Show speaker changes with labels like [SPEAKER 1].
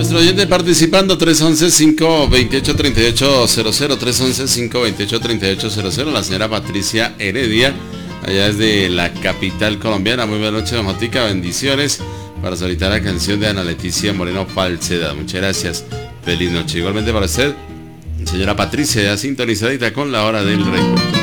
[SPEAKER 1] nuestro oyente participando, 311-528-3800, 311-528-3800, la señora Patricia Heredia, allá desde la capital colombiana. Muy buenas noches, don Jotica, bendiciones, para solicitar la canción de Ana Leticia Moreno, Falsedad. Muchas gracias, feliz noche. Igualmente para usted, señora Patricia, ya sintonizadita con la hora del rey.